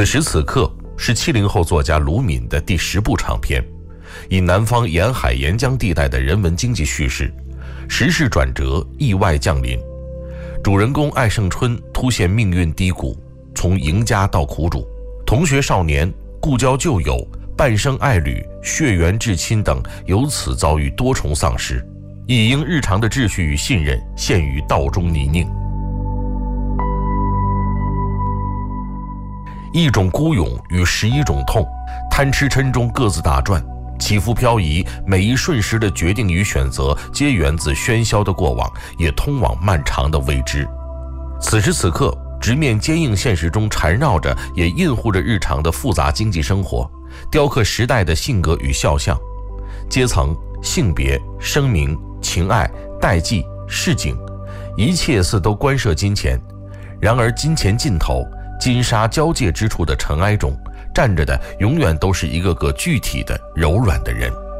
此时此刻是70后作家卢敏的第10部长篇，以南方沿海沿江地带的人文经济叙事，时势转折，意外降临。主人公艾胜春突现命运低谷，从赢家到苦主，同学少年、故交旧友、半生爱侣、血缘至亲等由此遭遇多重丧失，亦因日常的秩序与信任陷于道中泥泞。一种孤勇与11种痛，贪吃嗔中各自打转，起伏漂移，每一瞬时的决定与选择，皆源自喧嚣的过往，也通往漫长的未知。此时此刻，直面坚硬现实中缠绕着，也映护着日常的复杂经济生活，雕刻时代的性格与肖像，阶层、性别、声名、情爱、代际、市井，一切似都关涉金钱。然而金钱尽头，金沙交界之处的尘埃中，站着的永远都是一个个具体的柔软的人。